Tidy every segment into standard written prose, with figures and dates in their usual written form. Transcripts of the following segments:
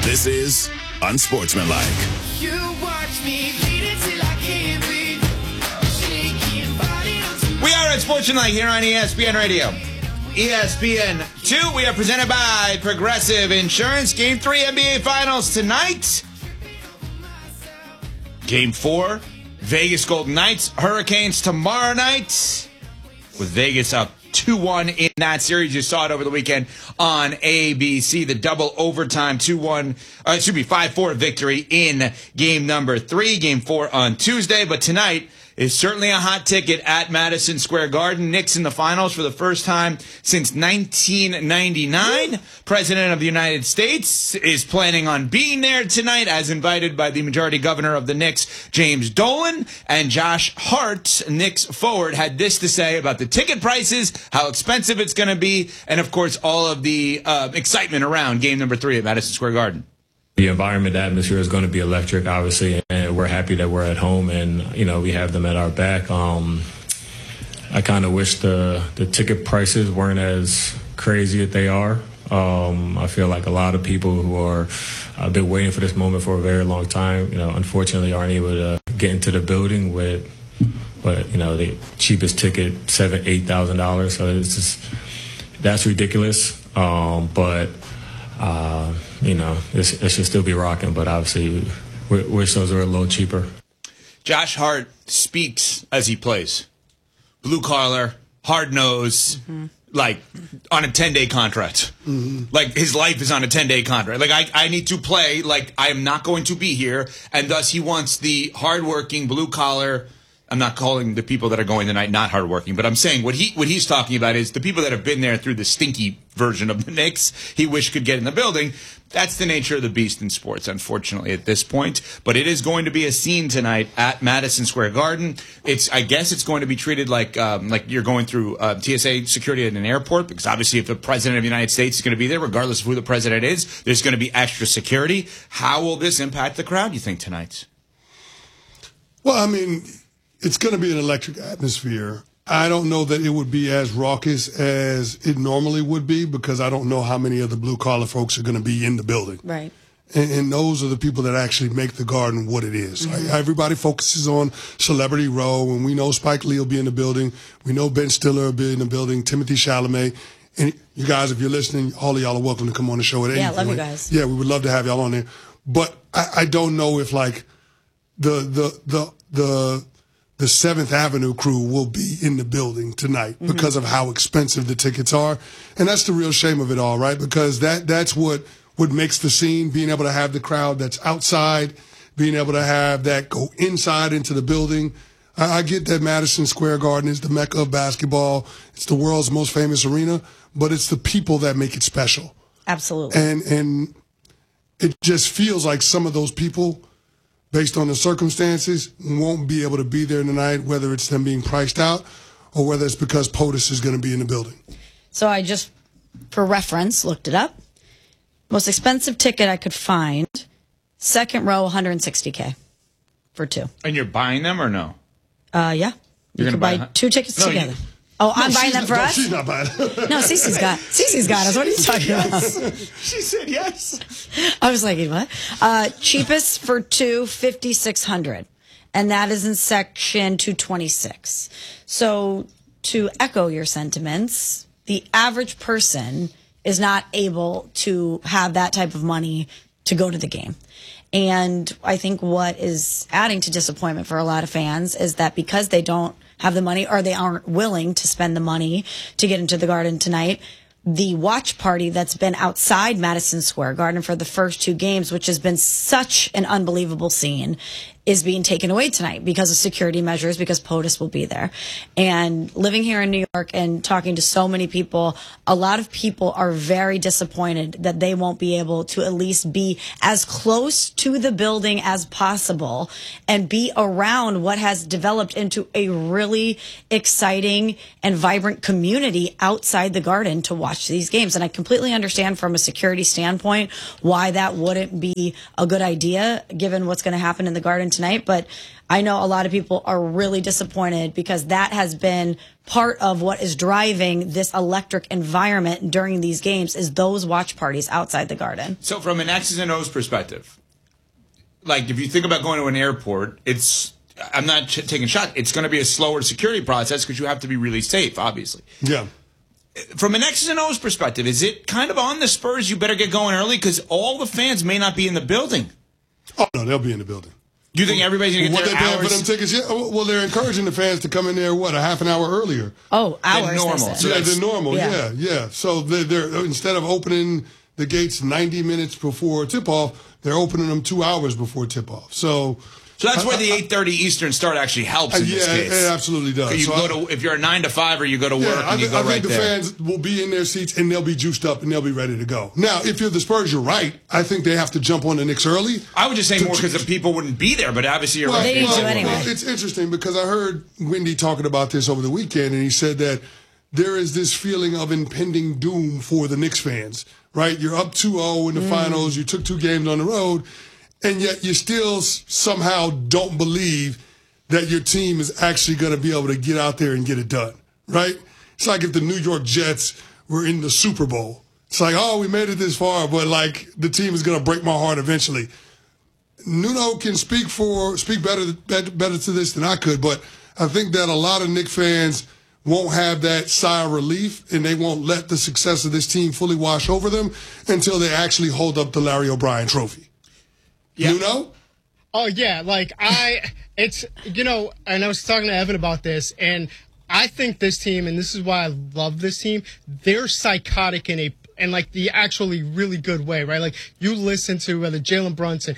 This is Unsportsmanlike. You watch me bleed until I can't breathe. Shaking body on We are Unsportsmanlike here on ESPN Radio. ESPN 2, we are presented by Progressive Insurance. Game 3 NBA Finals tonight. Game 4, Vegas Golden Knights, Hurricanes tomorrow night. With Vegas up 2-1 in that series. You saw it over the weekend on ABC. The double overtime 5-4 victory in game number 3. Game 4 on Tuesday. But tonight is certainly a hot ticket at Madison Square Garden. Knicks in the finals for the first time since 1999. President of the United States is planning on being there tonight as invited by the majority governor of the Knicks, James Dolan. And Josh Hart, Knicks forward, had this to say about the ticket prices, how expensive it's going to be, and, of course, all of the excitement around game number 3 at Madison Square Garden. The environment, the atmosphere is going to be electric, obviously, and we're happy that we're at home and, we have them at our back. I kind of wish the ticket prices weren't as crazy as they are. I feel like a lot of people who have been waiting for this moment for a very long time, unfortunately aren't able to get into the building with, the cheapest ticket, $7,000, $8,000. So it's just, that's ridiculous. It should still be rocking, but obviously we wish those were a little cheaper. Josh Hart speaks as he plays. Blue collar, hard nose, like on a 10-day contract. Like his life is on a 10-day contract. Like I need to play like I am not going to be here, and thus he wants the hardworking blue collar. I'm not calling the people that are going tonight not hardworking, but I'm saying what he's talking about is the people that have been there through the stinky version of the Knicks he wish could get in the building. That's the nature of the beast in sports, unfortunately, at this point. But it is going to be a scene tonight at Madison Square Garden. I guess it's going to be treated like you're going through TSA security at an airport, because obviously if the president of the United States is going to be there, regardless of who the president is, there's going to be extra security. How will this impact the crowd, you think, tonight? Well, it's going to be an electric atmosphere. I don't know that it would be as raucous as it normally would be, because I don't know how many of the blue-collar folks are going to be in the building. Right. And those are the people that actually make the Garden what it is. Everybody focuses on Celebrity Row, and we know Spike Lee will be in the building. We know Ben Stiller will be in the building, Timothy Chalamet. And you guys, if you're listening, all of y'all are welcome to come on the show at any point. Yeah, love you guys. Yeah, we would love to have y'all on there. But I don't know if, the 7th Avenue crew will be in the building tonight because of how expensive the tickets are. And that's the real shame of it all, right? Because that's what makes the scene, being able to have the crowd that's outside, being able to have that go inside into the building. I get that Madison Square Garden is the mecca of basketball. It's the world's most famous arena, but it's the people that make it special. Absolutely. And it just feels like some of those people, based on the circumstances, won't be able to be there tonight, whether it's them being priced out or whether it's because POTUS is going to be in the building. So I just, for reference, looked it up. Most expensive ticket I could find, second row, $160K for 2. And you're buying them or no? Yeah. You're You gonna can buy buy 2 tickets together. No, I'm buying them for us? She's not buying it. No, Cece's got us. What are you talking about? She said yes. I was like, what? Cheapest for 2, $5,600. And that is in section 226. So to echo your sentiments, the average person is not able to have that type of money to go to the game. And I think what is adding to disappointment for a lot of fans is that because they don't have the money, or they aren't willing to spend the money to get into the Garden tonight, the watch party that's been outside Madison Square Garden for the first 2 games, which has been such an unbelievable scene, is being taken away tonight because of security measures, because POTUS will be there. And living here in New York and talking to so many people, a lot of people are very disappointed that they won't be able to at least be as close to the building as possible and be around what has developed into a really exciting and vibrant community outside the Garden to watch these games. And I completely understand from a security standpoint why that wouldn't be a good idea given what's going to happen in the Garden tonight. tonight, but I know a lot of people are really disappointed because that has been part of what is driving this electric environment during these games is those watch parties outside the Garden. So from an X's and O's perspective, like if you think about going to an airport, I'm not taking a shot. It's going to be a slower security process because you have to be really safe, obviously. Yeah. From an X's and O's perspective, is it kind of on the Spurs? You better get going early because all the fans may not be in the building. Oh, no, they'll be in the building. Do you think everybody's going to get What there they paying for hours? them tickets? Yeah. Well, they're encouraging the fans to come in there, a half an hour earlier? Oh, hours. Than normal. They said. So Yeah, that's- they're normal. Yeah. Yeah. So they're instead of opening the gates 90 minutes before tip-off, they're opening them 2 hours before tip-off. So that's where the 8:30 Eastern start actually helps in this yeah, case. it absolutely does. You So go to, if you're a 9 to 5 or you go to work I and you think, go right the there. fans will be in their seats and they'll be juiced up and they'll be ready to go. Now, if you're the Spurs, you're right. I think they have to jump on the Knicks early. I would just say more because the people wouldn't be there, but obviously you're right. They didn't do will be. anyway. It's interesting because I heard Wendy talking about this over the weekend, and he said that there is this feeling of impending doom for the Knicks fans, right? You're up 2-0 in the finals. You took 2 games on the road, and yet you still somehow don't believe that your team is actually going to be able to get out there and get it done, right? It's like if the New York Jets were in the Super Bowl. It's like, oh, we made it this far, but like the team is going to break my heart eventually. Nuno can speak better to this than I could, but I think that a lot of Knicks fans won't have that sigh of relief, and they won't let the success of this team fully wash over them until they actually hold up the Larry O'Brien trophy. Yeah. Nuno? Oh yeah, like it's and I was talking to Evan about this, and I think this team, and this is why I love this team, they're psychotic in like the actually really good way, right? Like you listen to Jalen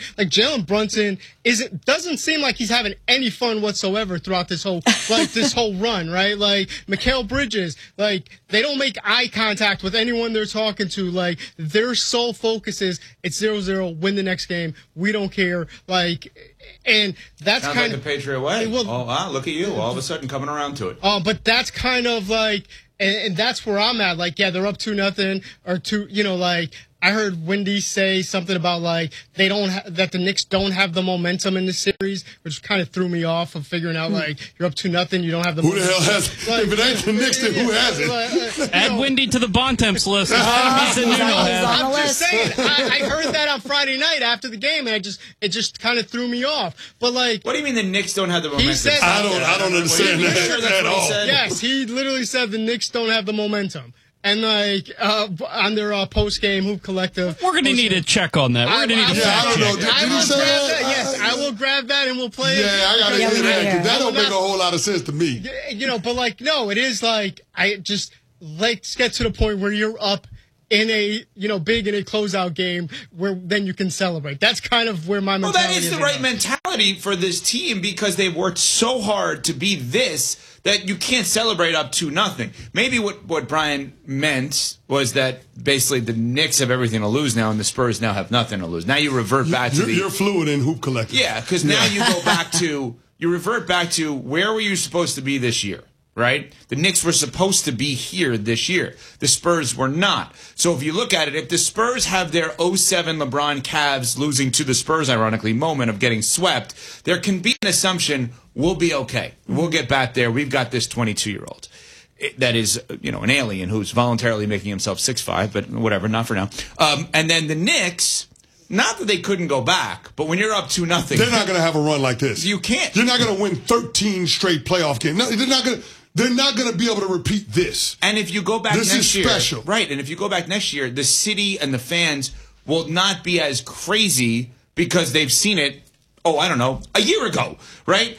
Brunson doesn't seem like he's having any fun whatsoever throughout this whole run, right? Like Mikal Bridges, like they don't make eye contact with anyone they're talking to. Like their sole focus is it's 0-0, win the next game. We don't care. Like, and that's Sounds kind like of the Patriot way. Well, oh, wow, look at you. All of a sudden coming around to it. but that's kind of like, and that's where I'm at. Like, yeah, they're up 2-0 or 2. Like I heard Wendy say something about like that the Knicks don't have the momentum in the series, which kind of threw me off of figuring out like you're up 2-0, you don't have the. Who the momentum. hell has Like, if it ain't the Knicks, then who has it? Add Wendy to the Bontemps list. He's on the I'm list. just saying. I heard that on Friday night after the game, and it just kind of threw me off. But like, What do you mean the Knicks don't have the momentum? said- I don't understand Are you that sure that's at what he all. said? yes, he literally said the Knicks don't have the momentum. And like on their post game Hoop Collective, We're going to need a check on that. We're going to need a Yeah, I fact don't know. check. I Did he will say grab that? that. Yes, I will grab that and we'll play it. Yeah, I gotta Yeah, we hear need to that. hear. That don't make a whole lot of sense to me. But like, no, it is like let's get to the point where you're up in a big in a closeout game where then you can celebrate. That's kind of where my Well, mentality that is the right right now. mentality for this team because they've worked so hard to be this that you can't celebrate up 2-0. Maybe what Brian meant was that basically the Knicks have everything to lose now and the Spurs now have nothing to lose. Now you revert back to You're fluid in Hoop Collective. Yeah, because now you go back to you revert back to where were you supposed to be this year? Right? The Knicks were supposed to be here this year. The Spurs were not. So if you look at it, if the Spurs have their 07 LeBron Cavs losing to the Spurs, ironically, moment of getting swept, there can be an assumption we'll be okay. We'll get back there. We've got this 22-year-old. That is, an alien who's voluntarily making himself 6'5", but whatever, not for now. And then the Knicks, not that they couldn't go back, but when you're up 2-0, They're not going to have a run like this. You can't. You're not going to win 13 straight playoff games. No, they're not going to be able to repeat this. And if you go back This next is year, special. right? And if you go back next year, the city and the fans will not be as crazy because they've seen it. Oh, I don't know, a year ago, right?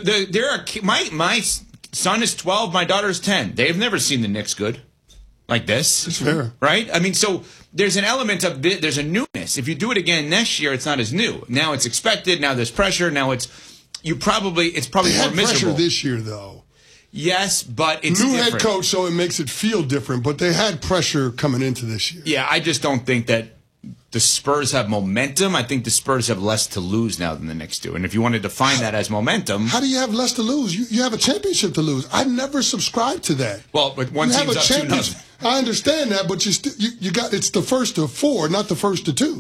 My son is 12, my daughter's 10. They've never seen the Knicks good like this. It's fair. Right? I mean, so there's an element of there's a newness. If you do it again next year, it's not as new. Now it's expected. Now there's pressure. Now it's probably They more had miserable. pressure this year, though. Yes, but it's New different. head coach, so it makes it feel different. But they had pressure coming into this year. Yeah, I just don't think that the Spurs have momentum. I think the Spurs have less to lose now than the Knicks do. And if you want to define that as momentum, How do you have less to lose? You have a championship to lose. I never subscribed to that. well, but one You have team's a up championship. 2-0. I understand that, but you got it's the first to 4, not the first to 2.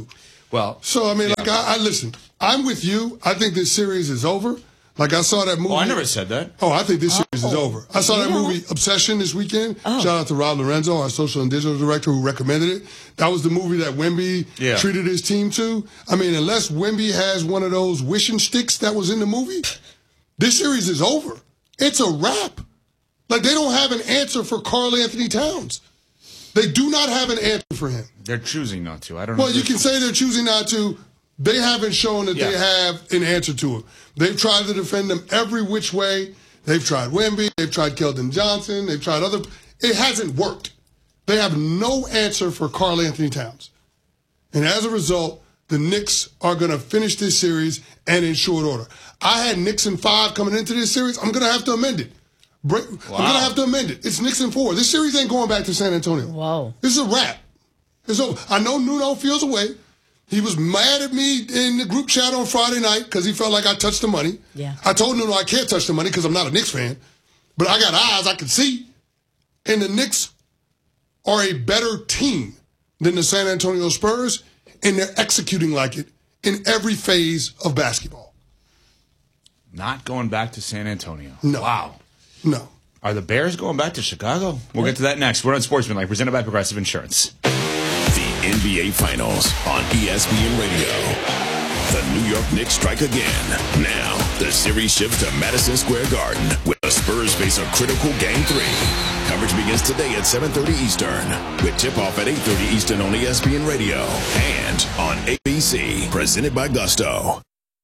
Well, So, I mean, like, I listen, I'm with you. I think this series is over. Like, I saw that movie. Oh, I never said that. Oh, I think this series is over. I saw that movie Obsession this weekend. Shout out to Rob Lorenzo, our social and digital director, who recommended it. That was the movie that Wemby treated his team to. I mean, unless Wemby has one of those wishing sticks that was in the movie, this series is over. It's a wrap. Like, they don't have an answer for Karl Anthony Towns. They do not have an answer for him. They're choosing not to. I don't know. Well, you can say they're choosing not to. They haven't shown that they have an answer to him. They've tried to defend him every which way. They've tried Wemby. They've tried Keldon Johnson. They've tried other. It hasn't worked. They have no answer for Karl Anthony Towns. And as a result, the Knicks are going to finish this series and in short order. I had Knicks in 5 coming into this series. I'm going to have to amend it. I'm going to have to amend it. It's Knicks in 4. This series ain't going back to San Antonio. Whoa. This is a wrap. It's over. I know Nuno feels away. He was mad at me in the group chat on Friday night because he felt like I touched the money. Yeah. I told Nuno I can't touch the money because I'm not a Knicks fan. But I got eyes I can see. And the Knicks are a better team than the San Antonio Spurs, and they're executing like it in every phase of basketball. Not going back to San Antonio. No. Wow. No. Are the Bears going back to Chicago? We'll get to that next. We're on Sportsmanlike, presented by Progressive Insurance. The NBA Finals on ESPN Radio. The New York Knicks strike again. Now, the series shifts to Madison Square Garden, where the Spurs face a critical Game 3. Coverage begins today at 7:30 Eastern, with tip-off at 8:30 Eastern on ESPN Radio and on ABC, presented by Gusto.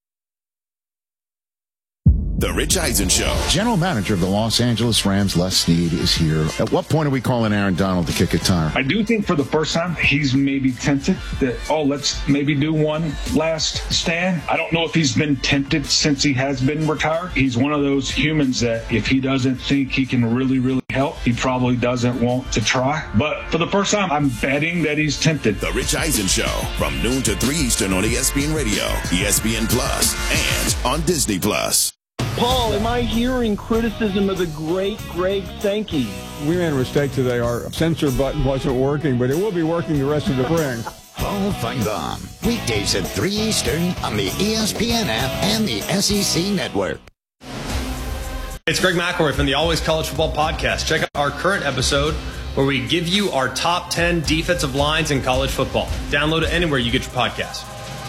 The Rich Eisen Show. General manager of the Los Angeles Rams, Les Snead, is here. At what point are we calling Aaron Donald to kick a tire? I do think for the first time, he's maybe tempted that, let's maybe do one last stand. I don't know if he's been tempted since he has been retired. He's one of those humans that if he doesn't think he can really, really help, he probably doesn't want to try. But for the first time, I'm betting that he's tempted. The Rich Eisen Show, from noon to 3 Eastern on ESPN Radio, ESPN Plus, and on Disney Plus. Paul, am I hearing criticism of the great Greg Sankey? We made a mistake today. Our censor button wasn't working, but it will be working the rest of the spring. Hall of Fame, weekdays at 3 Eastern on the ESPN app and the SEC Network. It's Greg McElroy from the Always College Football Podcast. Check out our current episode where we give you our top 10 defensive lines in college football. Download it anywhere you get your podcast.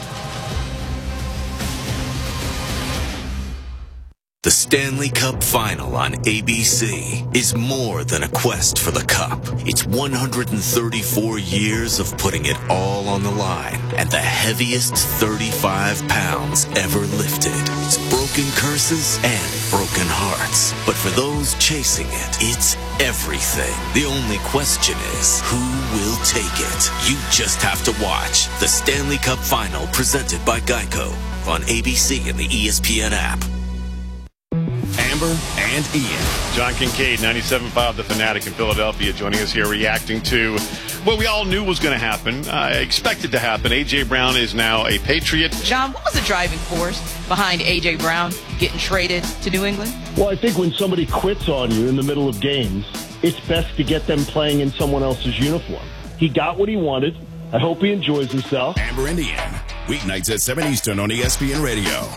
The Stanley Cup Final on ABC is more than a quest for the cup. It's 134 years of putting it all on the line and the heaviest 35 pounds ever lifted. It's broken curses and broken hearts. But for those chasing it, it's everything. The only question is, who will take it? You just have to watch the Stanley Cup Final presented by Geico on ABC and the ESPN app. Amber and Ian. John Kincaid, 97.5 The Fanatic in Philadelphia, joining us here reacting to what we all knew was going to happen, expected to happen. A.J. Brown is now a Patriot. John, what was the driving force behind A.J. Brown getting traded to New England? Well, I think when somebody quits on you in the middle of games, it's best to get them playing in someone else's uniform. He got what he wanted. I hope he enjoys himself. Amber and Ian, weeknights at 7 Eastern on ESPN Radio.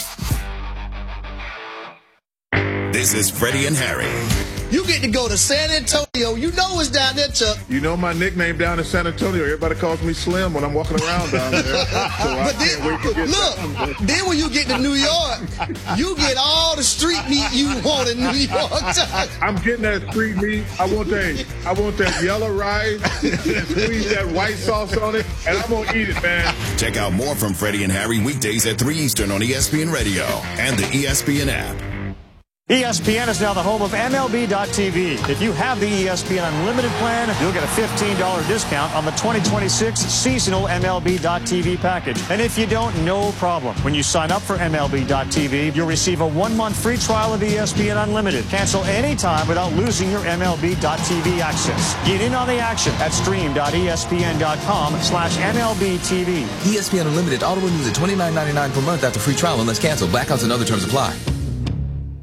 This is Freddie and Harry. You get to go to San Antonio. You know it's down there, Chuck. You know my nickname down in San Antonio. Everybody calls me Slim when I'm walking around down there. So I can't wait to get look, then when you get to New York, you get all the street meat you want in New York. I'm getting that street meat. I want that yellow rice and squeeze that white sauce on it, and I'm going to eat it, man. Check out more from Freddie and Harry weekdays at 3 Eastern on ESPN Radio and the ESPN app. ESPN is now the home of MLB.tv. If you have the ESPN Unlimited plan, you'll get a $15 discount on the 2026 seasonal MLB.tv package. And if you don't, no problem. When you sign up for MLB.tv, you'll receive a 1-month free trial of ESPN Unlimited. Cancel anytime without losing your MLB.tv access. Get in on the action at stream.espn.com/MLBTV. ESPN Unlimited auto renews at $29.99 per month after free trial unless canceled. Blackouts and other terms apply.